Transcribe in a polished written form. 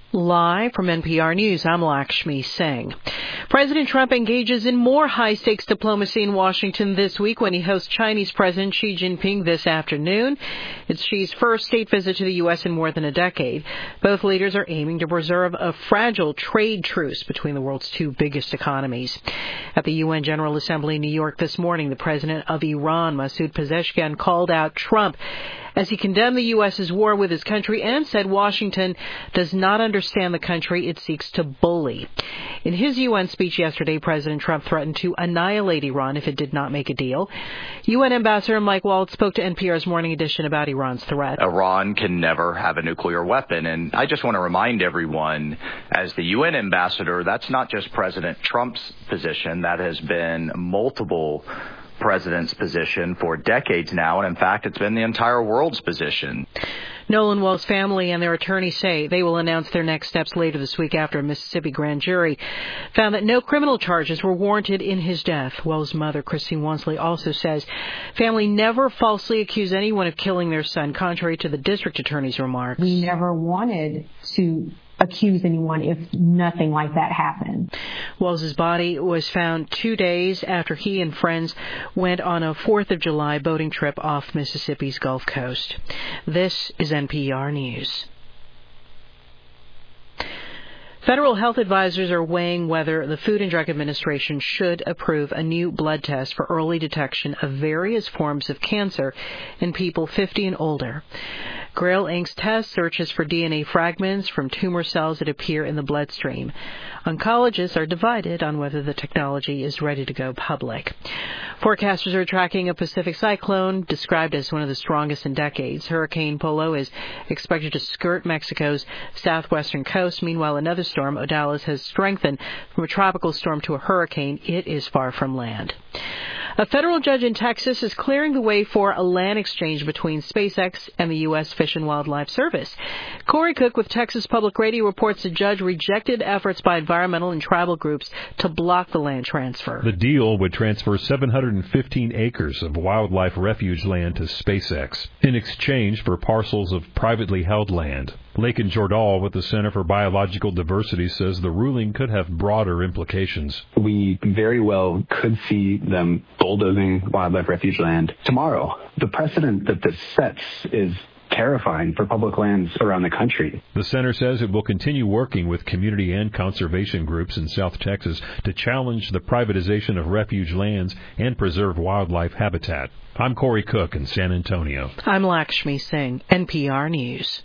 Live from NPR News, I'm Lakshmi Singh. President Trump engages in more high-stakes diplomacy in Washington this week when he hosts Chinese President Xi Jinping this afternoon. It's Xi's first state visit to the U.S. in more than a decade. Both leaders are aiming to preserve a fragile trade truce between the world's two biggest economies. At the UN General Assembly in New York this morning, the president of Iran, Masoud Pezeshkian, called out Trump as he condemned the U.S.'s war with his country and said Washington does not understand the country it seeks to bully. In his UN speech yesterday, President Trump threatened to annihilate Iran if it did not make a deal. UN Ambassador Mike Waltz spoke to NPR's Morning Edition about Iran's threat. Iran can never have a nuclear weapon, and I just want to remind everyone, as the UN ambassador, that's not just President Trump's position. That has been multiple president's position for decades now, and in fact, it's been the entire world's position. Nolan Well's family and their attorney say they will announce their next steps later this week after a Mississippi grand jury found that no criminal charges were warranted in his death. Well's mother, Christine Wansley, also says family never falsely accused anyone of killing their son, contrary to the district attorney's remarks. We never wanted to accuse anyone if nothing like that happened. Wells's body was found 2 days after he and friends went on a 4th of July boating trip off Mississippi's Gulf Coast. This is NPR News. Federal health advisors are weighing whether the Food and Drug Administration should approve a new blood test for early detection of various forms of cancer in people 50 and older. Grail Inc.'s test searches for DNA fragments from tumor cells that appear in the bloodstream. Oncologists are divided on whether the technology is ready to go public. Forecasters are tracking a Pacific cyclone described as one of the strongest in decades. Hurricane Polo is expected to skirt Mexico's southwestern coast. Meanwhile, another storm, Odalis, has strengthened from a tropical storm to a hurricane. It is far from land. A federal judge in Texas is clearing the way for a land exchange between SpaceX and the U.S. Fish and Wildlife Service. Corey Cook with Texas Public Radio reports the judge rejected efforts by environmental and tribal groups to block the land transfer. The deal would transfer 715 acres of wildlife refuge land to SpaceX in exchange for parcels of privately held land. Lakin Jordahl with the Center for Biological Diversity says the ruling could have broader implications. We very well could see them bulldozing wildlife refuge land tomorrow. The precedent that this sets is terrifying for public lands around the country. The center says it will continue working with community and conservation groups in South Texas to challenge the privatization of refuge lands and preserve wildlife habitat. I'm Corey Cook in San Antonio. I'm Lakshmi Singh, NPR News.